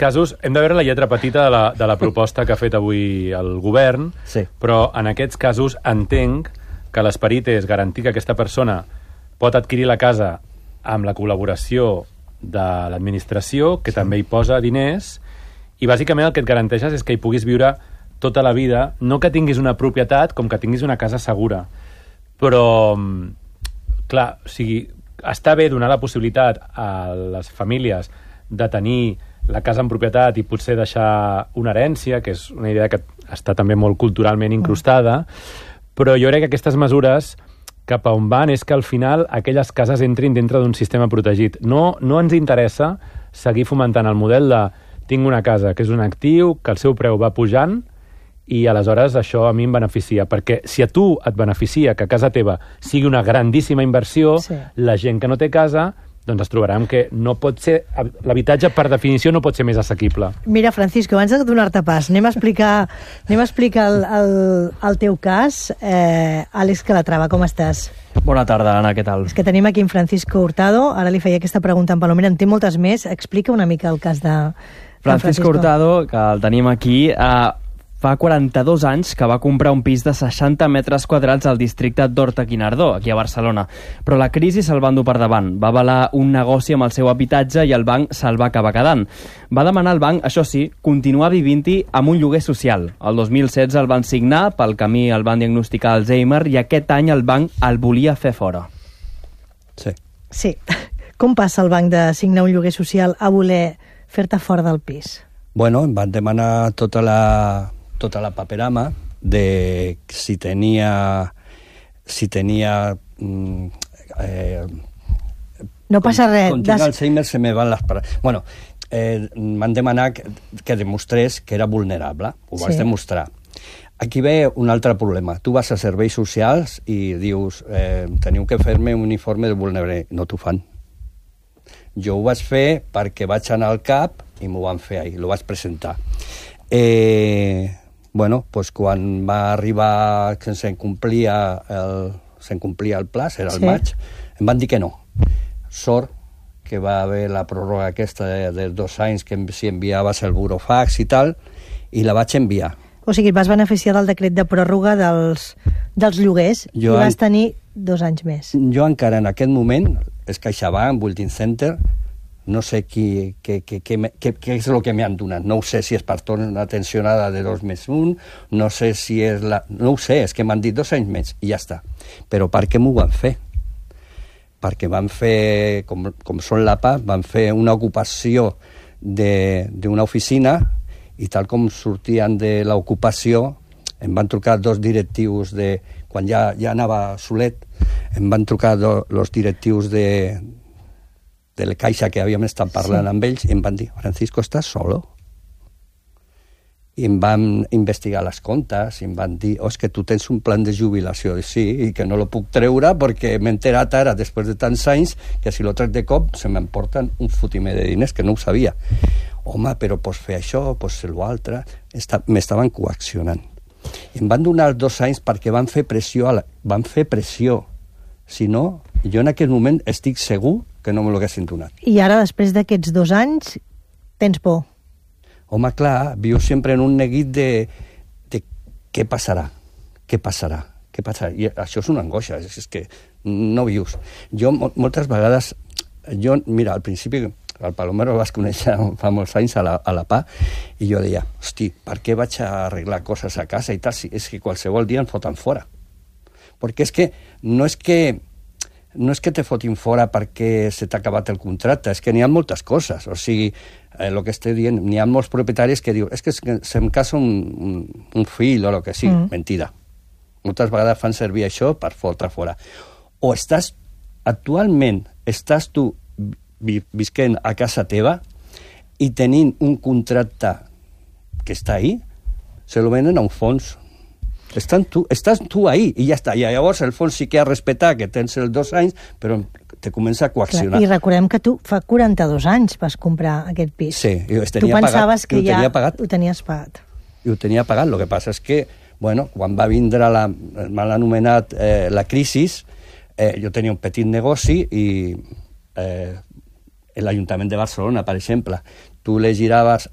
casos, hem de veure la lletra petita de la proposta que ha fet avui el govern, Sí. però en aquests casos entenc que l'esperit és garantir que aquesta persona pot adquirir la casa amb la col·laboració de l'administració, que també hi posa diners, i bàsicament el que et garanteixes és que hi puguis viure tota la vida, no que tinguis una propietat com que tinguis una casa segura. Però, clar, o sigui, està bé donar la possibilitat a les famílies de tenir la casa en propietat i potser deixar una herència, que és una idea que està també molt culturalment incrustada, però jo crec que aquestes mesures cap a on van és que al final aquelles cases entrin dintre d'un sistema protegit. No ens interessa seguir fomentant el model de tinc una casa que és un actiu, que el seu preu va pujant i aleshores això a mi em beneficia, perquè si a tu et beneficia que casa teva sigui una grandíssima inversió, Sí. la gent que no té casa doncs es trobarà que no pot ser... L'habitatge, per definició, no pot ser més assequible. Mira, Francisco, abans de donar-te pas, anem a explicar el teu cas. Àlex Calatrava, com estàs? Bona tarda, Anna, què tal? És que tenim aquí en Francisco Hurtado, ara li feia aquesta pregunta en Palomera, en té moltes més. Explica una mica el cas de Francisco Hurtado, que el tenim aquí, fa 42 anys que va comprar un pis de 60 metres quadrats al districte d'Horta-Guinardó, aquí a Barcelona. Però la crisi se'l va endur per davant. Va avalar un negoci amb el seu habitatge i el banc se'l va acabar quedant. Va demanar al banc, això sí, continuar vivint-hi amb un lloguer social. El 2016 el van signar, pel camí el van diagnosticar Alzheimer i aquest any el banc el volia fer fora. Sí. Sí. Com passa el banc de signar un lloguer social a voler fer-te fora del pis? Bueno, em van demanar tota la paperama de si tenia No passa res. Con tinc Alzheimer se me van les paraules. Bueno, m'han demanat que demostrés que era vulnerable. Ho vaig demostrar. Aquí ve un altre problema. Tu vas a serveis socials i dius teniu que fer-me un informe de vulnerabilitat. No t'ho fan. Jo ho vaig fer perquè vaig anar al CAP i m'ho van fer ahir, ho vaig presentar. Bueno, pues quan va arribar que se'n complia el pla, era el maig, em van dir que no. Sort que va haver la pròrroga aquesta de 2 anys, que si enviaves el burofax i tal, i la vaig enviar. O sigui, et vas beneficiar del decret de pròrroga dels lloguers i vas tenir 2 anys més. Jo encara en aquest moment, és CaixaBank, Building Center, no sé què és el que m'han donat. No ho sé si és per tornar una tensionada de 2+1, no sé si és no ho sé, és que m'han dit 2 anys més i ja està. Però per què m'ho van fer? Perquè van fer, com són l'APA, van fer una ocupació d'una oficina i tal com sortien de l'ocupació em van trucar 2 directius quan ja anava solet, em van trucar els directius de la Caixa que havíem estat parlant amb ells i em van dir, Francisco, ¿estás solo? I em van investigar les comptes i em van dir, és que tu tens un plan de jubilació. I sí, i que no lo puc treure perquè m'he enterat ara, després de tants anys, que si lo trec de cop se m'emporten un fotimer de diners que no ho sabia. Home, però pots fer això, pots fer l'altre. M'estaven coaccionant. I em van donar 2 anys perquè van fer pressió. Si no, jo en aquell moment estic segur que no me l'haguessin donat. I ara, després d'aquests 2 anys, tens por? Home, clar, viu sempre en un neguit de què passarà, què passarà. I això és una angoixa, és que no vius. Jo moltes vegades, mira, al principi, el Palomero el vas conèixer fa molts anys a la PA, i jo deia, hosti, per què vaig a arreglar coses a casa i tal, si és que qualsevol dia em foten fora. Perquè és que no és que te fotin fora perquè se t'ha acabat el contracte, és que n'hi ha moltes coses. O sigui, el que estic dient, n'hi ha molts propietaris que diuen és que se'm casa un fill o el que sigui. Mentida. Moltes vegades fan servir això per fotre fora. O actualment estàs tu visquent a casa teva i tenint un contracte que està ahí, se lo venen a un fons. Estàs tu ahí i ja està. I llavors el fons sí que ha respectat que tens els 2 anys, però te comença a coaccionar. Clar, i recordem que tu fa 42 anys vas comprar aquest pis. Sí, i ho tenia pagat. Tu pensaves que ja ho tenies pagat. I ho tenia pagat. El que passa és que, bueno, quan va vindre el mal anomenat la crisi, jo tenia un petit negoci i l'Ajuntament de Barcelona, per exemple, tu les giraves